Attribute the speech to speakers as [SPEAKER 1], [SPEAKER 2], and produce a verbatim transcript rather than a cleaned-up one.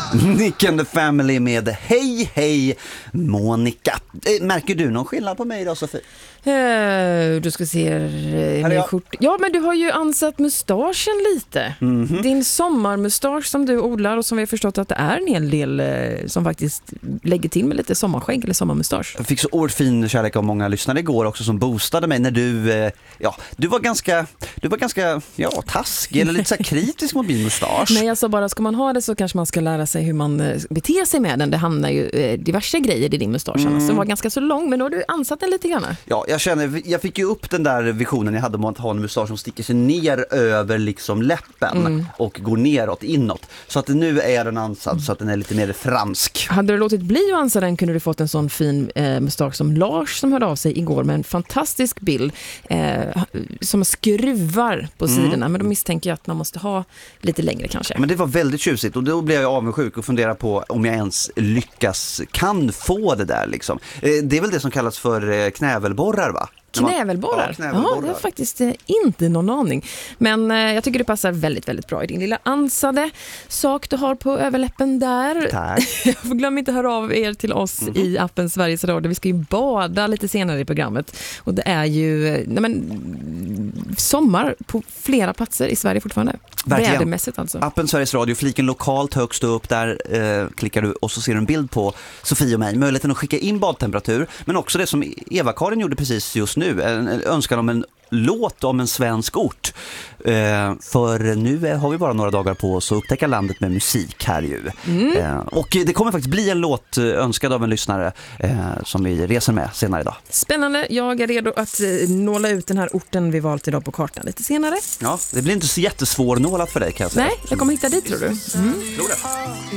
[SPEAKER 1] Nick and the Family med Hej Hej Monica. Märker du någon skillnad på mig idag, Sofie?
[SPEAKER 2] Uh, du ska se uh, min skjort. Ja, men du har ju ansatt mustaschen lite. Mm-hmm. Din sommarmustasch som du odlar och som vi har förstått att det är en hel del uh, som faktiskt lägger till med lite sommarskägg eller sommarmustasch.
[SPEAKER 1] Jag fick så oerhört fin kärlek av många lyssnare igår också som boostade mig när du uh, ja, du var ganska du var ganska ja, taskig eller lite så här kritisk mot min mustasch.
[SPEAKER 2] Nej, jag sa bara, ska man ha det så kanske man ska lära sig hur man uh, beter sig med den. Det hamnar ju uh, diverse grejer i din mustasch. Mm. Alltså, den var ganska så lång, men då har du ansatt den lite grann.
[SPEAKER 1] Ja, jag känner, jag fick ju upp den där visionen jag hade om att ha en mustasch som sticker sig ner över liksom läppen mm. och går neråt, inåt. Så att nu är den ansad mm. så att den är lite mer fransk.
[SPEAKER 2] Hade du låtit bli att ansa den kunde du fått en sån fin eh, mustasch som Lars som hörde av sig igår med en fantastisk bild eh, som skruvar på mm. sidorna. Men då misstänker jag att man måste ha lite längre kanske.
[SPEAKER 1] Men det var väldigt tjusigt och då blev jag avundsjuk och funderar på om jag ens lyckas, kan få det där liksom. Eh, det är väl det som kallas för eh, knävelborrar, va?
[SPEAKER 2] Knävelborrar? Ja, knävelborrar. Ja, det är faktiskt eh, inte någon aning. Men eh, jag tycker det passar väldigt, väldigt bra i din lilla ansade sak du har på överläppen där.
[SPEAKER 1] Tack.
[SPEAKER 2] Glöm inte höra av er till oss mm-hmm. i appen Sveriges Radio. Vi ska ju bada lite senare i programmet. Och det är ju nej men, sommar på flera platser i Sverige fortfarande.
[SPEAKER 1] Verkligen.
[SPEAKER 2] Vädermässigt alltså.
[SPEAKER 1] Appen Sveriges Radio, fliken lokalt högst upp, där eh, klickar du och så ser du en bild på Sofie och mig. Möjligheten att skicka in badtemperatur, men också det som Eva-Karin gjorde precis just nu, en, en önskan om en låt om en svensk ort. Eh, för nu har vi bara några dagar på oss att upptäcka landet med musik här ju. Mm. Eh, och det kommer faktiskt bli en låt önskad av en lyssnare eh, som vi reser med senare idag.
[SPEAKER 2] Spännande. Jag är redo att eh, nåla ut den här orten vi valt idag på kartan lite senare.
[SPEAKER 1] Ja, det blir inte så jättesvår nålat för dig kan jag säga.
[SPEAKER 2] Nej, jag kommer hitta dit tror du. Mm.
[SPEAKER 1] Tror det.